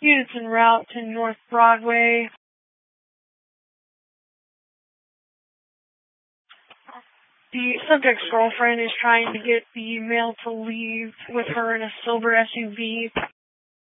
Units en route to North Broadway. The subject's girlfriend is trying to get the male to leave with her in a silver SUV.